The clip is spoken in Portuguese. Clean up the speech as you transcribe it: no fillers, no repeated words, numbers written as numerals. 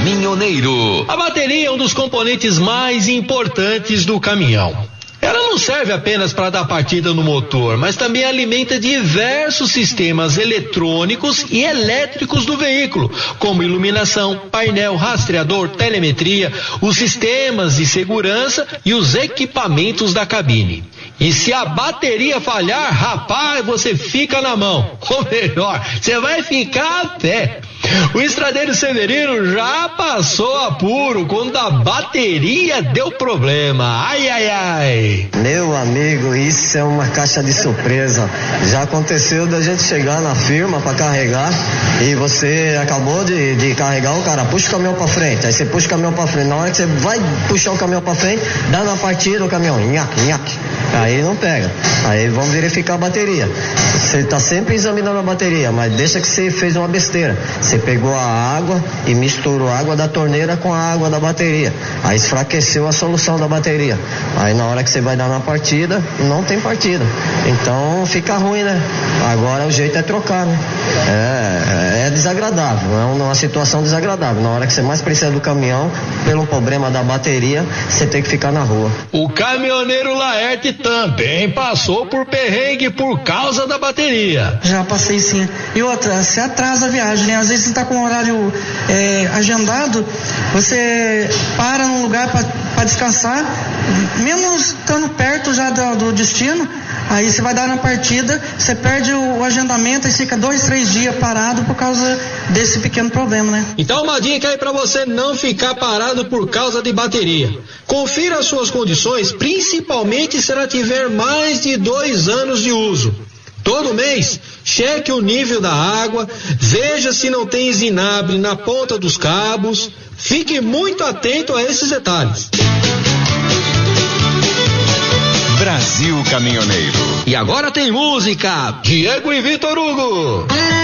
caminhoneiro. A bateria é um dos componentes mais importantes do caminhão. Ela não serve apenas para dar partida no motor, mas também alimenta diversos sistemas eletrônicos e elétricos do veículo, como iluminação, painel, rastreador, telemetria, os sistemas de segurança e os equipamentos da cabine. E se a bateria falhar, rapaz, você fica na mão. Ou melhor, você vai ficar a pé. O estradeiro Severino já passou apuro quando a bateria deu problema. Ai, ai, ai. Meu amigo, isso é uma caixa de surpresa. Já aconteceu da gente chegar na firma para carregar e você acabou de carregar, o cara puxa o caminhão para frente. Aí você puxa o caminhão para frente. Na hora que você vai puxar o caminhão para frente, dá na partida o caminhão. Nhaque, nhaque. Aí não pega. Aí vamos verificar a bateria. Você está sempre examinando a bateria, mas deixa que você fez uma besteira. Você pegou a água e misturou a água da torneira com a água da bateria. Aí enfraqueceu a solução da bateria. Aí na hora que você vai dar na partida, não tem partida. Então fica ruim, né? Agora o jeito é trocar, né? É desagradável, é uma situação desagradável. Na hora que você mais precisa do caminhão, pelo problema da bateria, você tem que ficar na rua. O caminhoneiro Laerte também passou por perrengue por causa da bateria. Já passei sim. E outra, você atrasa a viagem, né? Às vezes você está com o horário agendado, você para num lugar para descansar, mesmo estando perto já do destino, aí você vai dar na partida, você perde o agendamento e fica 2-3 dias parado por causa desse pequeno problema, né? Então uma dica aí para você não ficar parado por causa de bateria. Confira as suas condições, principalmente se ela tiver mais de 2 anos de uso. Todo mês, cheque o nível da água, veja se não tem zinabre na ponta dos cabos. Fique muito atento a esses detalhes. Brasil Caminhoneiro. E agora tem música, Diego e Vitor Hugo.